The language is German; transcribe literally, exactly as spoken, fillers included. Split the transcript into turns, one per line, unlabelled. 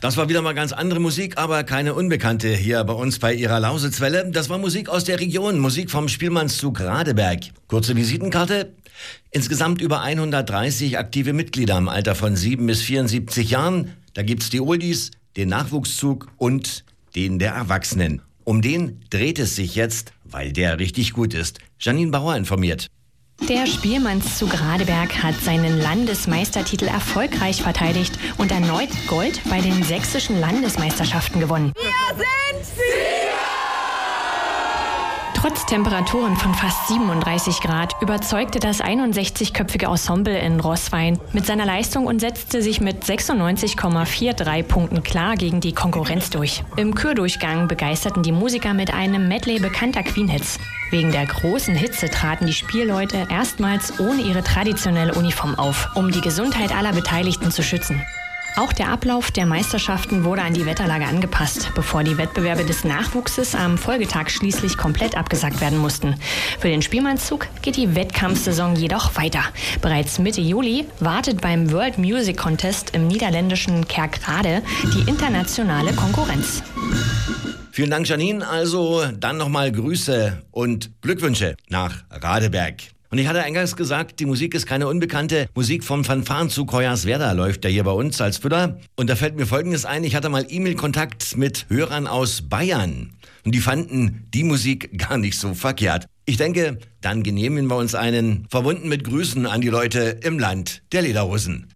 Das war wieder mal ganz andere Musik, aber keine unbekannte hier bei uns bei Ihrer Lausitzwelle. Das war Musik aus der Region, Musik vom Spielmannszug Radeberg. Kurze Visitenkarte. Insgesamt über hundertdreißig aktive Mitglieder im Alter von sieben bis vierundsiebzig Jahren. Da gibt's die Oldies, den Nachwuchszug und den der Erwachsenen. Um den dreht es sich jetzt, weil der richtig gut ist. Janine Bauer informiert.
Der Spielmannszug Radeberg hat seinen Landesmeistertitel erfolgreich verteidigt und erneut Gold bei den sächsischen Landesmeisterschaften gewonnen.
Wir sind Sieger!
Trotz Temperaturen von fast siebenunddreißig Grad überzeugte das einundsechzigköpfige Ensemble in Roßwein mit seiner Leistung und setzte sich mit sechsundneunzig Komma dreiundvierzig Punkten klar gegen die Konkurrenz durch. Im Chördurchgang begeisterten die Musiker mit einem Medley bekannter Queen-Hits. Wegen der großen Hitze traten die Spielleute erstmals ohne ihre traditionelle Uniform auf, um die Gesundheit aller Beteiligten zu schützen. Auch der Ablauf der Meisterschaften wurde an die Wetterlage angepasst, bevor die Wettbewerbe des Nachwuchses am Folgetag schließlich komplett abgesagt werden mussten. Für den Spielmannszug geht die Wettkampfsaison jedoch weiter. Bereits Mitte Juli wartet beim World Music Contest im niederländischen Kerkrade die internationale Konkurrenz.
Vielen Dank, Janine. Also dann nochmal Grüße und Glückwünsche nach Radeberg. Und ich hatte eingangs gesagt, die Musik ist keine unbekannte. Musik vom Fanfarenzug Hoyerswerda läuft ja hier bei uns als Fütter. Und da fällt mir Folgendes ein, ich hatte mal E-Mail-Kontakt mit Hörern aus Bayern. Und die fanden die Musik gar nicht so verkehrt. Ich denke, dann genehmigen wir uns einen, verbunden mit Grüßen an die Leute im Land der Lederhosen.